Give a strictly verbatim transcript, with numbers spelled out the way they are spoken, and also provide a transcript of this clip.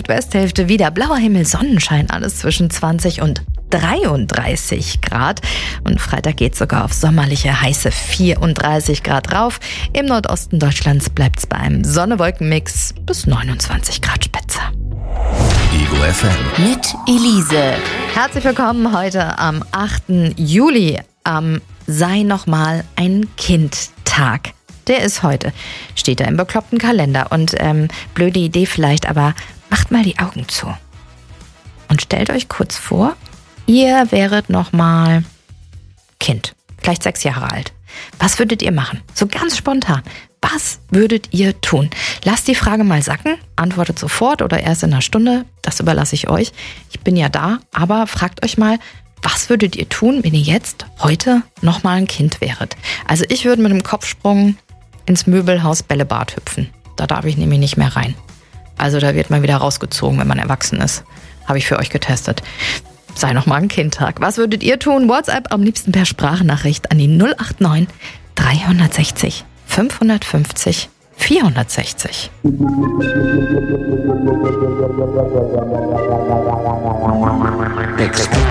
Westhälfte wieder blauer Himmel, Sonnenschein, alles zwischen zwanzig und dreiunddreißig Grad. Und Freitag geht sogar auf sommerliche, heiße vierunddreißig Grad rauf. Im Nordosten Deutschlands bleibt es bei einem Sonne-Wolken-Mix bis neunundzwanzig Grad Spitze. Ego F M. Mit Elise. Herzlich willkommen heute am achten Juli am Sei noch mal ein Kind-Tag. Der ist heute, steht da im bekloppten Kalender. Und ähm, blöde Idee vielleicht, aber macht mal die Augen zu. Und stellt euch kurz vor, ihr wäret noch mal Kind, vielleicht sechs Jahre alt. Was würdet ihr machen? So ganz spontan. Was würdet ihr tun? Lasst die Frage mal sacken, antwortet sofort oder erst in einer Stunde. Das überlasse ich euch. Ich bin ja da, aber fragt euch mal, was würdet ihr tun, wenn ihr jetzt, heute, nochmal ein Kind wäret? Also ich würde mit dem Kopfsprung ins Möbelhaus Bällebad hüpfen. Da darf ich nämlich nicht mehr rein. Also da wird man wieder rausgezogen, wenn man erwachsen ist. Habe ich für euch getestet. Sei noch mal ein Kindtag. Was würdet ihr tun? WhatsApp am liebsten per Sprachnachricht an die null acht neun dreihundertsechzig fünfhundertfünfzig vierhundertsechzig. Extra.